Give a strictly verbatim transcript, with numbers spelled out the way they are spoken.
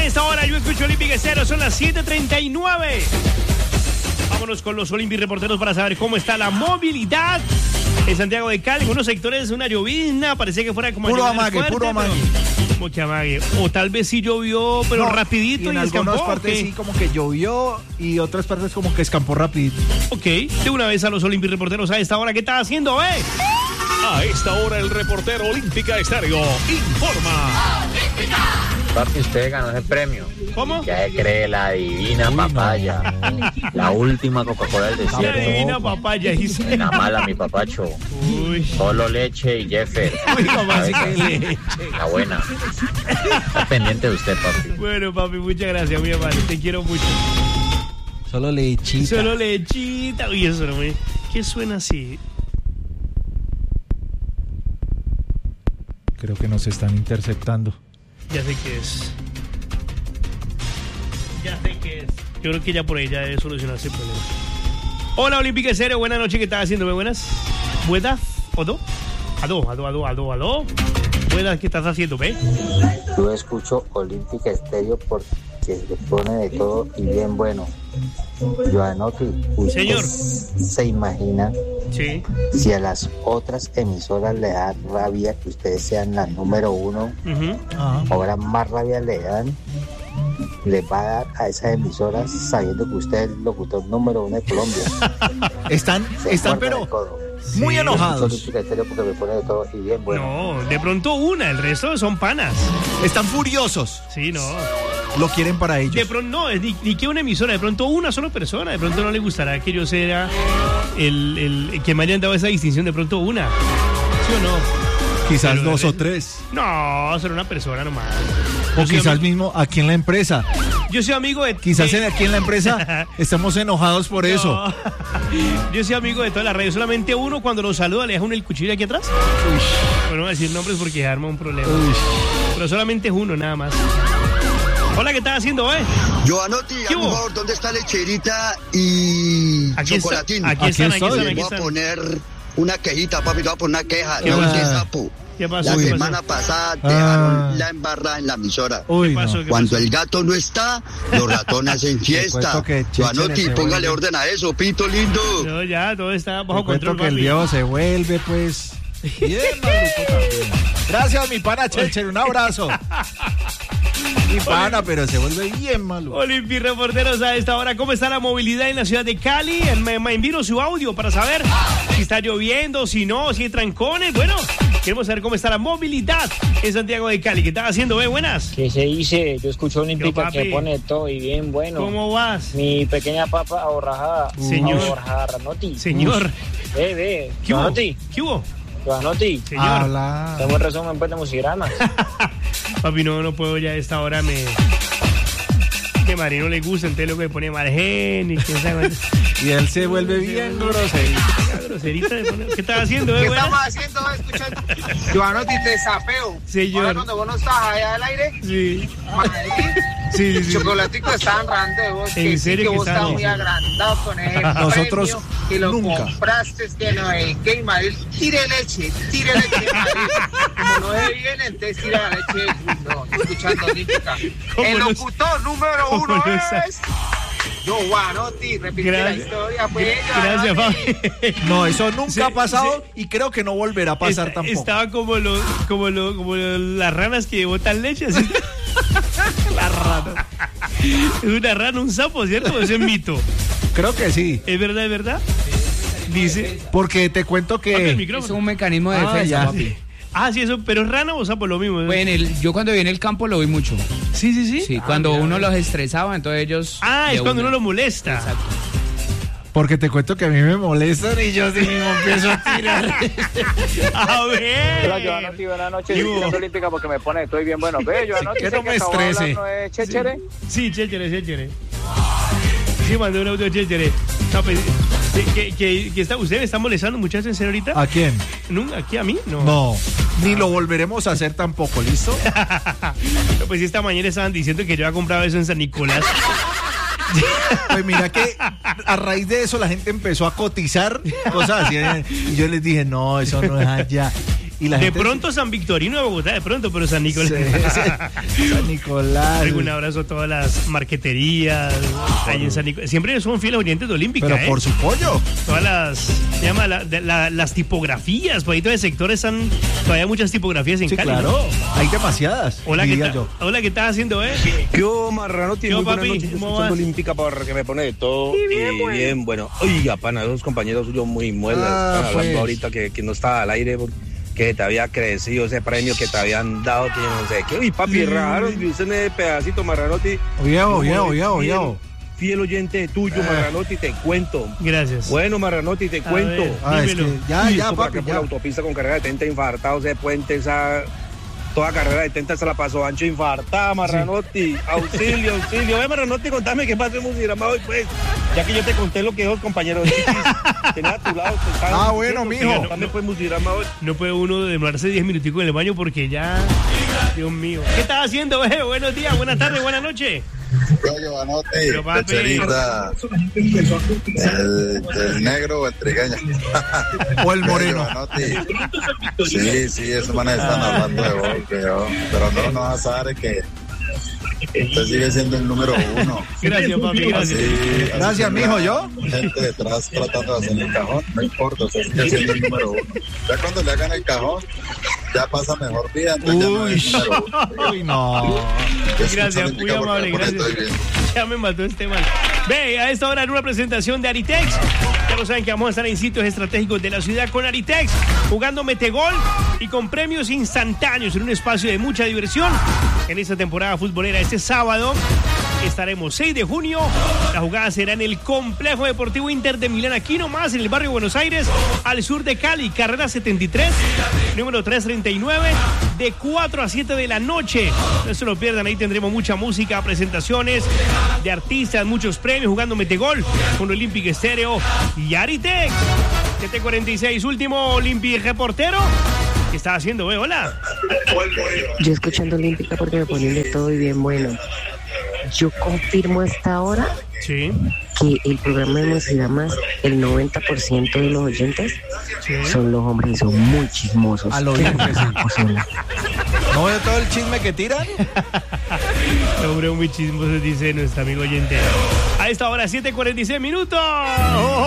esta hora yo escucho Olímpica Estéreo, son las siete treinta y nueve. Vámonos con los Olímpicos reporteros para saber cómo está la movilidad en Santiago de Cali. En unos sectores una llovizna, parecía que fuera como puro amague, fuerte, puro amague. Como que amague. O tal vez sí llovió, pero no, rapidito y, en y escampó. En algunas partes ¿okay? sí como que llovió y otras partes como que escampó rapidito. Ok, de una vez a los Olímpicos reporteros a esta hora, ¿qué está haciendo, eh? A esta hora el reportero Olímpica Estéreo informa. ¡Olímpica! Papi, usted ganó ese premio. ¿Cómo? Ya se cree la divina Uy, papaya. No. La última Coca-Cola del desierto. La divina papaya. La mala, mi papacho. Uy. Solo leche y Jeffer. Uy, mamá, sí que leche. La buena. Está pendiente de usted, papi. Bueno, papi, muchas gracias, mi amor. Te quiero mucho. Solo lechita. Solo lechita. Uy, eso no me... ¿Qué suena así? Creo que nos están interceptando. Ya sé qué es. Ya sé qué es. Yo creo que ya por ahí ya debe solucionarse el problema. Hola, Olímpica Estéreo. Buenas noches. ¿Qué estás haciendo? ¿Me buenas? ¿Buenas? ¿Odo? ¿Adó? ¿Adó? ¿Adó? ¿Adó? ¿Adó? Buenas. ¿Qué estás haciendo, ve? Yo escucho Olímpica Estéreo porque se pone de todo y bien bueno. Joanotti, ¿usted Señor. se imagina sí. si a las otras emisoras le da rabia que ustedes sean la número uno? Uh-huh. Ahora más rabia le dan, les va a dar a esas emisoras sabiendo que usted es el locutor número uno de Colombia. Están, se están pero muy sí. enojados. Porque me pone de todo y bien bueno. No, de pronto una, el resto son panas. Están furiosos. Sí, no. Lo quieren para ellos. De pronto, no, ni, ni que una emisora, de pronto una sola persona, de pronto no le gustará que yo sea el, el, el que me hayan dado esa distinción, de pronto una. ¿Sí o no? Quizás pero dos o tres. No, será una persona nomás. O quizás amigo, mismo aquí en la empresa. Yo soy amigo de... Quizás de... aquí en la empresa estamos enojados por no. eso. Yo soy amigo de toda la radio. Solamente uno cuando lo saluda le deja uno el cuchillo aquí atrás. Uy. Bueno, no voy a decir nombres porque arma un problema. Uy. Pero solamente es uno, nada más. Hola, ¿qué estás haciendo, eh? Joanotti, por favor, ¿dónde está lecherita y aquí chocolatín? Está, aquí, están, aquí están, aquí están. Voy a poner una quejita, papi, te voy a poner una queja. ¿Qué de pasó? De sapo. ¿Qué pasó? La ¿Qué semana pasó? pasada ah. dejaron la embarrada en la emisora. Uy, ¿Qué pasó? no. ¿Qué Cuando pasó? el gato no está, los ratones hacen fiesta. Joanotti, póngale orden a eso, pito lindo. No, ya, todo está bajo te control, que el viejo se vuelve, pues... Bien, maluco también. Gracias, mi pana Chelcher, un abrazo. Mi pana, pero se vuelve bien malo. Olímpicos reporteros a esta hora. ¿Cómo está la movilidad en la ciudad de Cali? Me, me envío su audio para saber si está lloviendo, si no, si hay trancones. Bueno, queremos saber cómo está la movilidad en Santiago de Cali. ¿Qué estás haciendo, eh? Buenas. ¿Qué se dice? Yo escucho Olímpica que pone todo y bien bueno. ¿Cómo vas? Mi pequeña papa aborrajada. Señor. Aborrajada, Ranoti. Señor. Ve, ve. ¿Qué hubo? Ranoti. ¿Qué hubo? Joanotti. Señor. Habla. Tengo el resumen pues, de musigramas. Papi, no, no puedo ya a esta hora me... Que Marino le gusta, entonces lo que pone Margen y quién sabe. Y él se vuelve bien groserito. Groserita de poner... ¿Qué estás haciendo, eh? ¿Qué estamos haciendo? Escuchando. Joanotti, te sapeo. Señor. Ahora cuando vos no estás allá al aire. Sí. Madrid. Sí, sí, sí. Chocolatico está agrandado de vos. ¿En que serio sí, que que vos está estás muy agrandado con el Nosotros premio, que lo nunca. compraste, que no hay que Madrid. Tire leche, tire leche, Madrid. Como no es bien, entonces tira la leche. No, escuchando Olímpica. El locutor número uno no es... Yo, Joanotti, repite gracias, la historia, pues. Gracias, Fabi. No, eso nunca sí, ha pasado sí. y creo que no volverá a pasar Está, tampoco. Estaba como, lo, como, lo, como lo, las ranas que botan leche. Así. La rana. Es una rana, un sapo, ¿cierto? ¿O ese es mito? Creo que sí. ¿Es verdad, es verdad? Dice. Porque te cuento que... Es un mecanismo de ah, defensa, ya. papi. Ah, sí, eso, pero es rana o sapo, lo mismo. Pues en el, yo cuando vi en el campo lo vi mucho. Sí, sí, sí. Sí, ah, cuando mira, uno mira. los estresaba, entonces ellos... Ah, es cuando uno lo molesta. Exacto. Porque te cuento que a mí me molestan y yo sí mismo empiezo a tirar. A ver. Hola, Joanotti, buenas noches. Estoy Olímpica porque me pone, estoy bien bueno. Ve, Joanotti, que no me estrese. ¿No es Chéchere? Sí, Chéchere, Chéchere. Sí, mandó un audio Chéchere. No, pues, que, que, que está, ¿usted me está molestando, muchachos, en serio ahorita? ¿A quién? ¿No? ¿Aquí a mí? No. No, ni lo volveremos a hacer tampoco, ¿listo? No, pues esta mañana estaban diciendo que yo había comprado eso en San Nicolás. Pues mira que a raíz de eso la gente empezó a cotizar cosas así. Y yo les dije, no, eso no es allá. Y la de gente pronto San Victorino de Bogotá, de pronto, pero San Nicolás. Sí, sí. San Nicolás. Un abrazo a todas las marqueterías. Ahí en San Nicolás. Siempre son fieles oyentes de Olímpica. Pero ¿eh? por su pollo. Todas las, se llama la, de, la, las tipografías, por ahí todo el sector están todavía muchas tipografías en Sí, Cali. claro. ¿No? Hay demasiadas. Hola, ¿qué, diría ta- yo. Hola, ¿qué estás haciendo, eh? ¿Qué hubo, Marranotti? ¿Qué hubo, Muy buenas papi? noches. Yo ¿Cómo escuchando vas? Olímpica porque me pone de todo. Sí, bien, y bueno. bien, bueno. Oiga, pana, esos compañeros suyos muy muelas. Ah, Están hablando pues. ahorita que, que no estaba al aire porque te había crecido ese premio que te habían dado, que yo no sé qué. Uy, papi, Mm. rajaron de usted en ese pedacito, Marranotti. Oyevo, Yo, oyevo, fiel- oyevo, oyevo. Fiel oyente tuyo, Ah. Marranotti, te cuento. Gracias. Bueno, Marranotti, te A cuento. ver. Ah, es Dímelo. que ya, Uy, ya, esto por papi, acá por ya. la autopista con carrera de tenta infartados, ese puente, esa... Toda carrera de tenta se la pasó ancho infartada, Marranotti. Auxilio, auxilio. Ve, Marranotti, contame qué pasa en Musigrama hoy, pues. Ya que yo te conté lo que esos compañeros de Chiquis tenían a tu lado. te estaban Ah, bueno, diciendo, mijo. Contame, pues, Musigrama hoy. No puede uno demorarse diez minuticos en el baño porque ya... Dios mío. ¿Qué estás haciendo, eh? Buenos días, buenas tardes, buenas noches. Yo, Giovanotti, Yo, papi. Lecherita, el, el negro o el trigueño. O el moreno. Giovanotti. Sí, sí, esos manes están hablando de vos, pero, pero no, no vas a saber que usted sigue siendo el número uno. Gracias, papi, gracias. Así- así Gracias, tenga mijo, ¿yo? Gente detrás tratando de hacer el cajón, no importa, usted sigue siendo el número uno. Ya cuando le hagan el cajón, ya pasa mejor vida, entonces ya no es el número uno. Uy, no. Gracias, muy amable, gracias. Ya me mató este mal. Ve, a esta hora en una presentación de Aritex. Ya lo saben que vamos a estar en sitios estratégicos de la ciudad con Aritex, jugando metegol y con premios instantáneos en un espacio de mucha diversión. En esta temporada futbolera, este sábado, estaremos seis de junio. La jugada será en el Complejo Deportivo Inter de Milán, aquí nomás, en el barrio Buenos Aires, al sur de Cali, carrera setenta y tres, número trescientos treinta y nueve, de cuatro a siete de la noche. No se lo pierdan, ahí tendremos mucha música, presentaciones de artistas, muchos premios, jugando metegol con Olympic Estéreo y Aritex. siete cuarenta y seis, último Olympic reportero. ¿Qué está haciendo, ve? Hola. Yo escuchando Olímpica porque me ponen de todo y bien bueno. Yo confirmo a esta hora Sí. que el programa de Musigramas, el noventa por ciento de los oyentes son los hombres y son muy chismosos. A lo bien que sí. Osola. ¿No ve todo el chisme que tiran? El hombre muy chismoso, dice nuestro amigo oyente. A esta hora, siete cuarenta y seis minutos.